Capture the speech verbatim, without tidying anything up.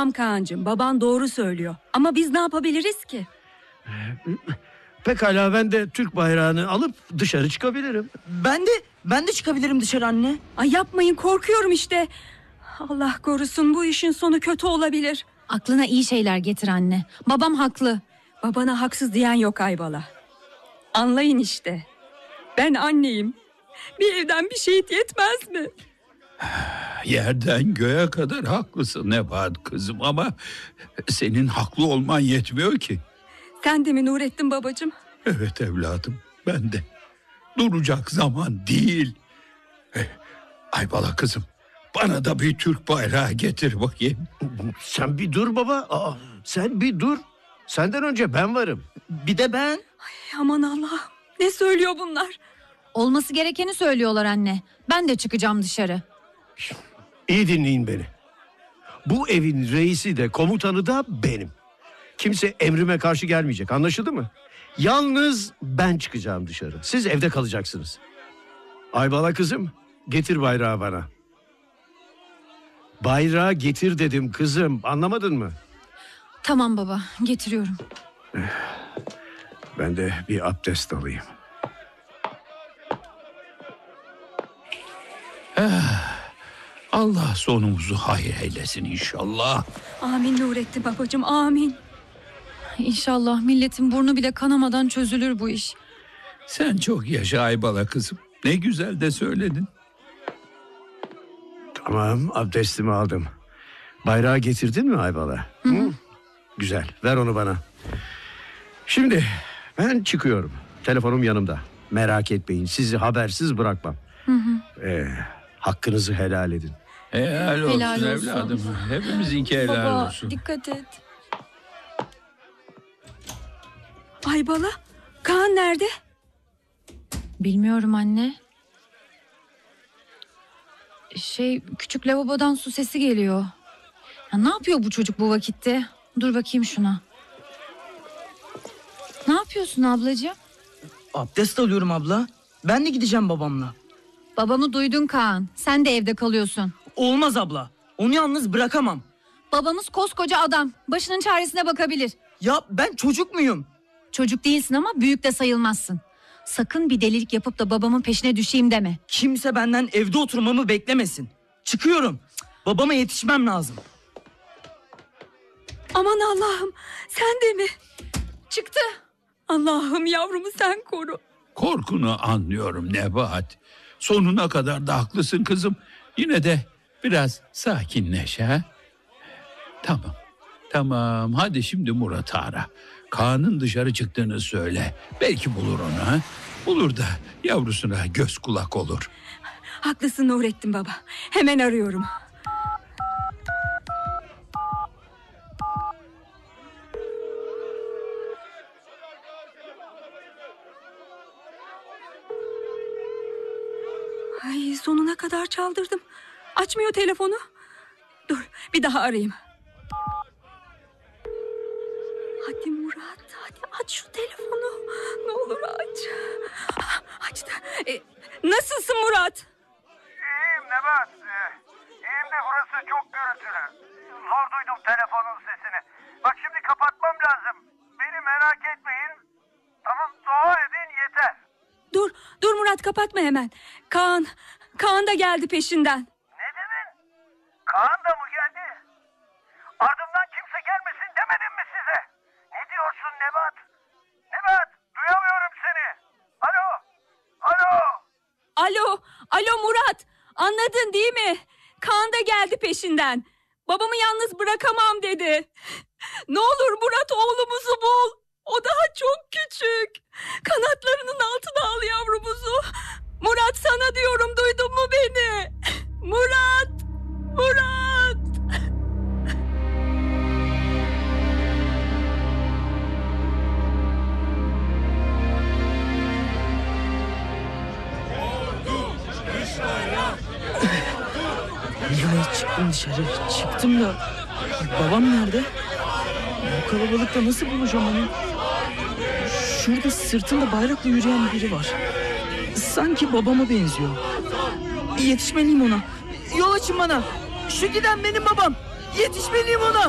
Tamam Kaan'cığım, baban doğru söylüyor. Ama biz ne yapabiliriz ki? Pekala, ben de Türk bayrağını alıp dışarı çıkabilirim. Ben de ben de çıkabilirim dışarı anne. Ay yapmayın, korkuyorum işte. Allah korusun, bu işin sonu kötü olabilir. Aklına iyi şeyler getir anne. Babam haklı. Babana haksız diyen yok Aybala. Anlayın işte. Ben anneyim. Bir evden bir şehit yetmez mi? Yerden göğe kadar haklısın Nebahat kızım, ama senin haklı olman yetmiyor ki. Sen de mi Nurettin babacığım? Evet evladım, ben de. Duracak zaman değil. Eh, Aybala kızım, bana da bir Türk bayrağı getir bakayım. Sen bir dur baba. Aa, sen bir dur. Senden önce ben varım. Bir de ben. Ay, aman Allah'ım, ne söylüyor bunlar? Olması gerekeni söylüyorlar anne. Ben de çıkacağım dışarı. İyi dinleyin beni. Bu evin reisi de komutanı da benim. Kimse emrime karşı gelmeyecek, anlaşıldı mı? Yalnız ben çıkacağım dışarı. Siz evde kalacaksınız. Aybala kızım, getir bayrağı bana. Bayrağı getir dedim kızım, anlamadın mı? Tamam baba, getiriyorum. Ben de bir abdest alayım. Allah sonumuzu hayır eylesin inşallah. Amin Nurettin babacığım, amin. İnşallah milletin burnu bile kanamadan çözülür bu iş. Sen çok yaşa Aybala kızım. Ne güzel de söyledin. Tamam, abdestimi aldım. Bayrağı getirdin mi Aybala? Hı hı. Hı? Güzel, ver onu bana. Şimdi ben çıkıyorum. Telefonum yanımda. Merak etmeyin, sizi habersiz bırakmam. Hı hı. Ee, hakkınızı helal edin. Helal olsun, Helal olsun. evladım. Hepimizinki helal Baba, olsun. dikkat et. Aybala, Kaan nerede? Bilmiyorum anne. Şey, küçük lavabodan su sesi geliyor. Ya ne yapıyor bu çocuk bu vakitte? Dur bakayım şuna. Ne yapıyorsun ablacığım? Abdest alıyorum abla. Ben de gideceğim babamla. Babamı duydun Kaan. Sen de evde kalıyorsun. Olmaz abla. Onu yalnız bırakamam. Babamız koskoca adam. Başının çaresine bakabilir. Ya ben çocuk muyum? Çocuk değilsin ama büyük de sayılmazsın. Sakın bir delilik yapıp da babamın peşine düşeyim deme. Kimse benden evde oturmamı beklemesin. Çıkıyorum. Babama yetişmem lazım. Aman Allah'ım, sen de mi? Çıktı. Allah'ım, yavrumu sen koru. Korkunu anlıyorum Nebahat. Sonuna kadar da haklısın kızım. Yine de biraz sakinleş ha. Tamam. Tamam. Hadi şimdi Murat'ı ara. Kaan'ın dışarı çıktığını söyle. Belki bulur onu ha. Bulur da yavrusuna göz kulak olur. Haklısın Nurettin baba. Hemen arıyorum. Ay, sonuna kadar çaldırdım. Açmıyor telefonu. Dur, bir daha arayayım. Hadi Murat, hadi aç şu telefonu. Ne olur aç. Açtı. E, nasılsın Murat? İyiyim Nebahat. Ee, İyiyim de burası çok gürültülü. Zor duydum telefonun sesini. Bak şimdi kapatmam lazım. Beni merak etmeyin. Tamam, dua edin yeter. Dur, dur Murat, kapatma hemen. Kaan, Kaan da geldi peşinden. Ne dedin? Kaan da mı geldi? Ardımdan kimse gelmesin demedim mi size? Ne diyorsun Nebahat? Nebahat, duyamıyorum seni. Alo, alo. Alo, alo Murat. Anladın değil mi? Kaan da geldi peşinden. Babamı yalnız bırakamam dedi. Ne olur Murat, oğlumuzu bul. O daha çok küçük. Kanatlarının altına al yavrumuzu. Murat, sana diyorum, duydun mu beni? Murat! Murat! Nihayet çıktım dışarı. Çıktım da babam nerede? Bu kalabalıkta nasıl bulacağım onu? Şurada sırtında bayrakla yürüyen biri var. Sanki babama benziyor. Yetişmeliyim ona. Yol açın bana. Şu giden benim babam. Yetişmeliyim ona.